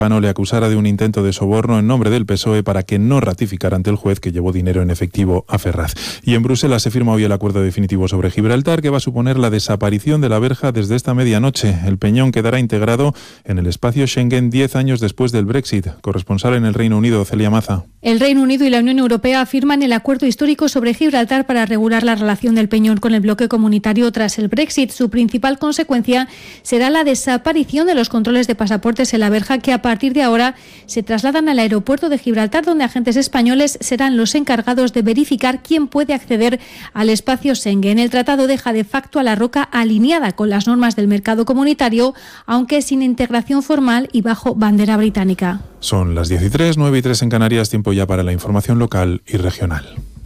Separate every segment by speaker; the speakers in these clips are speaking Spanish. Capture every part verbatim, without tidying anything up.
Speaker 1: le acusara de un intento de soborno en nombre del P S O E para que no ratificara ante el juez que llevó dinero en efectivo a Ferraz. Y en Bruselas se firma hoy el acuerdo definitivo sobre Gibraltar, que va a suponer la desaparición de la verja desde esta medianoche. El peñón quedará integrado en el espacio Schengen diez años después del Brexit. Corresponsal en el Reino Unido, Celia Maza.
Speaker 2: El Reino Unido y la Unión Europea firman el acuerdo histórico sobre Gibraltar para regular la relación del peñón con el bloque comunitario tras el Brexit. Su principal consecuencia será la desaparición de los controles de pasaportes en la verja, que a partir de ahora se trasladan al aeropuerto de Gibraltar, donde agentes españoles serán los encargados de verificar quién puede acceder al espacio Schengen. El tratado deja de facto a la roca alineada con las normas del mercado comunitario, aunque sin integración formal y bajo bandera británica.
Speaker 1: Son las diez y tres, nueve y tres en Canarias, tiempo ya para la información local y regional.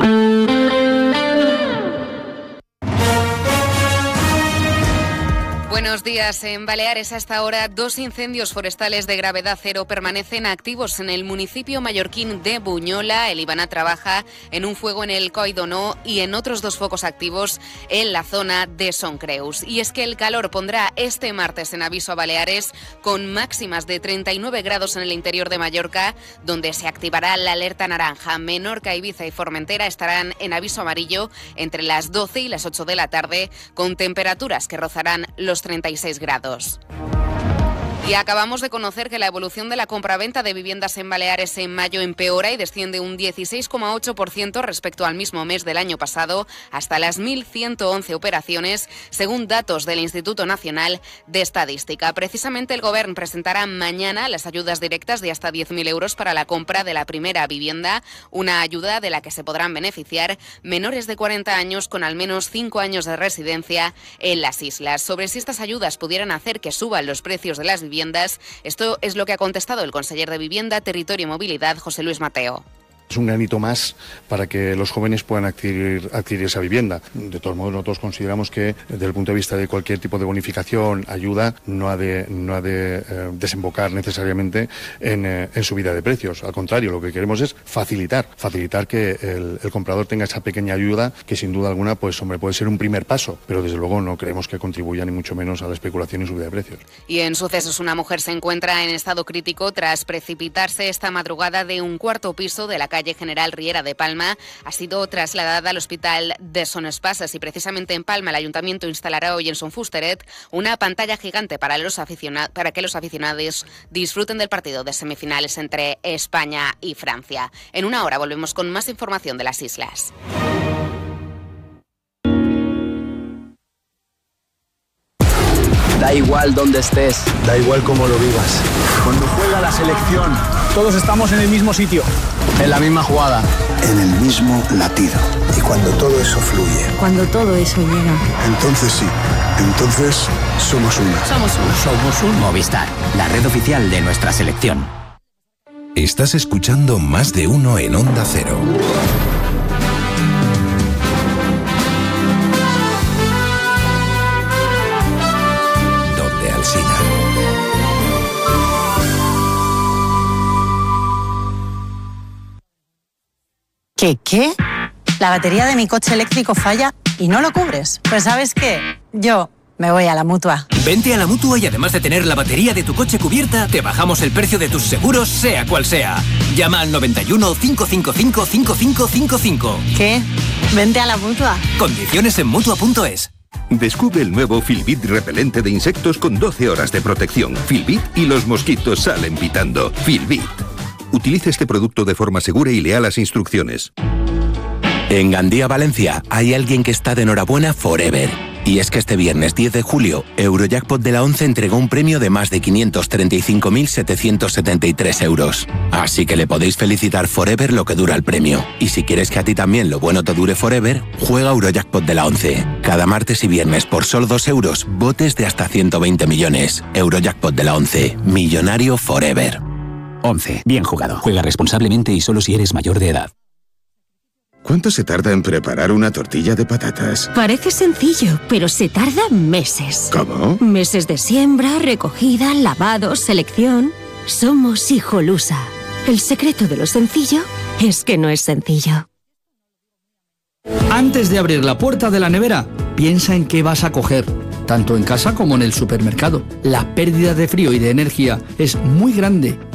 Speaker 3: Buenos días. En Baleares, a esta hora, dos incendios forestales de gravedad cero permanecen activos en el municipio mallorquín de Buñola. El Ivana trabaja en un fuego en el Coidonó y en otros dos focos activos en la zona de Son Creus. Y es que el calor pondrá este martes en aviso a Baleares, con máximas de treinta y nueve grados en el interior de Mallorca, donde se activará la alerta naranja. Menorca, Ibiza y Formentera estarán en aviso amarillo entre las doce y las ocho de la tarde, con temperaturas que rozarán los treinta y seis grados. Y acabamos de conocer que la evolución de la compraventa de viviendas en Baleares en mayo empeora y desciende un dieciséis coma ocho por ciento respecto al mismo mes del año pasado, hasta las mil ciento once operaciones, según datos del Instituto Nacional de Estadística. Precisamente el Gobierno presentará mañana las ayudas directas de hasta diez mil euros para la compra de la primera vivienda, una ayuda de la que se podrán beneficiar menores de cuarenta años con al menos cinco años de residencia en las islas. Sobre si estas ayudas pudieran hacer que suban los precios de las viviendas, esto es lo que ha contestado el conseller de Vivienda, Territorio y Movilidad, José Luis Mateo.
Speaker 4: Es un granito más para que los jóvenes puedan adquirir, adquirir esa vivienda. De todos modos, nosotros consideramos que desde el punto de vista de cualquier tipo de bonificación, ayuda, no ha de, no ha de eh, desembocar necesariamente en, eh, en subida de precios. Al contrario, lo que queremos es facilitar, facilitar que el, el comprador tenga esa pequeña ayuda que sin duda alguna, pues hombre, puede ser un primer paso, pero desde luego no creemos que contribuya ni mucho menos a la especulación y subida de precios.
Speaker 3: Y en sucesos, una mujer se encuentra en estado crítico tras precipitarse esta madrugada de un cuarto piso de la calle General Riera de Palma. Ha sido trasladada al hospital de Son Espases y precisamente en Palma el ayuntamiento instalará hoy en Son Fusteret una pantalla gigante para, los aficiona- para que los aficionados disfruten del partido de semifinales entre España y Francia. En una hora volvemos con más información de las islas.
Speaker 5: Da igual dónde estés,
Speaker 6: da igual cómo lo vivas.
Speaker 5: Cuando juega la selección,
Speaker 6: todos estamos en el mismo sitio,
Speaker 5: en la misma jugada,
Speaker 7: en el mismo latido. Y cuando todo eso fluye,
Speaker 8: cuando todo eso llega,
Speaker 7: entonces sí, entonces somos uno.
Speaker 8: Somos uno.
Speaker 9: Somos un Movistar, la red oficial de nuestra selección.
Speaker 10: Estás escuchando Más de Uno en Onda Cero.
Speaker 11: ¿Qué, qué? La batería de mi coche eléctrico falla y no lo cubres. Pues ¿sabes qué? Yo me voy a la Mutua.
Speaker 12: Vente a la Mutua y además de tener la batería de tu coche cubierta, te bajamos el precio de tus seguros, sea cual sea. Llama al noventa y uno, cinco cinco cinco, cinco cinco cinco cinco.
Speaker 11: ¿Qué? Vente a la Mutua.
Speaker 12: Condiciones en Mutua punto es.
Speaker 13: Descubre el nuevo Filbit repelente de insectos con doce horas de protección. Filbit y los mosquitos salen pitando. Filbit. Utilice este producto de forma segura y lea las instrucciones.
Speaker 10: En Gandía, Valencia, hay alguien que está de enhorabuena forever. Y es que este viernes diez de julio, Eurojackpot de la once entregó un premio de más de quinientos treinta y cinco mil setecientos setenta y tres euros. Así que le podéis felicitar forever lo que dura el premio. Y si quieres que a ti también lo bueno te dure forever, juega Eurojackpot de la once. Cada martes y viernes por solo dos euros, botes de hasta ciento veinte millones. Eurojackpot de la once. Millonario forever.
Speaker 9: once. Bien jugado. Juega responsablemente y solo si eres mayor de edad.
Speaker 13: ¿Cuánto se tarda en preparar una tortilla de patatas?
Speaker 8: Parece sencillo, pero se tarda meses.
Speaker 13: ¿Cómo?
Speaker 8: Meses de siembra, recogida, lavado, selección. Somos Hijolusa. El secreto de lo sencillo es que no es sencillo.
Speaker 14: Antes de abrir la puerta de la nevera, piensa en qué vas a coger. tanto en casa como en el supermercado. La pérdida de frío y de energía es muy grande